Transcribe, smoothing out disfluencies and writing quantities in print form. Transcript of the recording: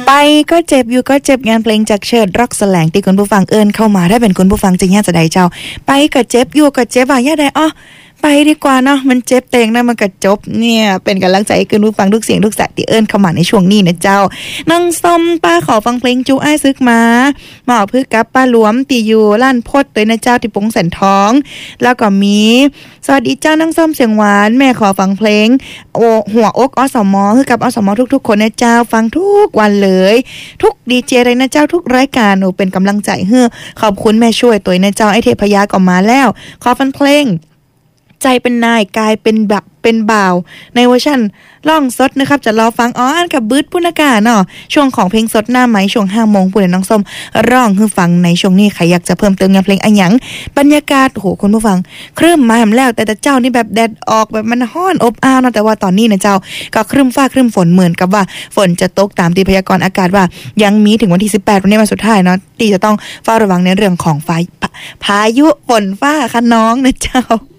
ไปก็เจ็บอยู่ก็เจ็บงานเพลงจากเชิดร็อกแสลงที่คุณผู้ฟังเอิญเข้ามาถ้าเป็นคุณผู้ฟังจริงย่าจะได้เจ้าไปก็เจ็บอยู่ก็เจ็บว่าย่าได้อ้อไปดีกว่าเนาะมันเจ็บเตงนะมันก็จบเนี่ยเป็นกำลังใจให้คุณผู้ฟังทุกเสียงทุกสายที่เอิญเข้ามาในช่วงนี้นะเจ้าน้องส้มป้าขอฟังเพลงจูอ้ายซึกมาหมอพึ่งกับป้าหลวมตีอยู่ลั่นพดเลยนะเจ้าที่ปงแสนทองแล้วก็มีสวัสดีเจ้าน้องส้มเสียงหวานแม่ขอฟังเพลงโอหัวอกอสมคือกับอสมทุกๆคนนะเจ้าฟังทุกวันเลยทุกดีเจเลยนะเจ้าทุกรายการหนูเป็นกำลังใจเฮ้อขอบคุณแม่ช่วยตัวนะเจ้าไอเทพยาก็มาแล้วขอฟังเพลงใจเป็นนายกายเป็นแบบเป็นบ่าวในเวอร์ชันร้องสดนะครับจะรอฟังอันกับบืดพุนากาเนาะช่วงของเพลงสดหน้าไหมช่วง5 โมงผู้ใดน้องส้มร้องให้ฟังในช่วงนี้ใครอยากจะเพิ่มเติมงานเพลงอันหยังบรรยากาศโหคุณผู้ฟังครึ้มมาแล้วแต่เจ้านี่แบบแดดออกแบบมันร้อนอบอ้าวเนาะแต่ว่าตอนนี้นะเจ้าก็ครึ้มฟ้าครึ้มฝนเหมือนกับว่าฝนจะตกตามที่พยากรณ์อากาศว่ายังมีถึงวันที่18วันนี้วันสุดท้ายเนาะที่จะต้องเฝ้าระวังในเรื่องของพายุฝนฟ้าคะน้องนะเจ้า